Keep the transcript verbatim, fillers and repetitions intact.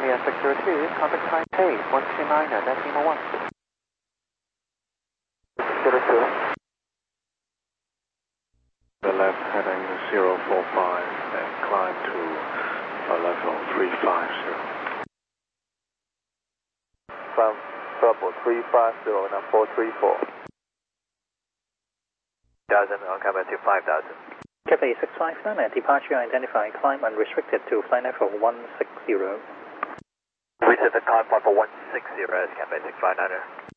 Romeo six zero two, contact Taipei one two nine decimal one. zero two. The left heading zero four five and climb to uh, level three five zero. From level three five zero, now four three four. Thousand on coming to five thousand. Cathay six five nine, departure identified, climb unrestricted to flight level one six zero. Reach the climb level one six zero as Cathay six five nine.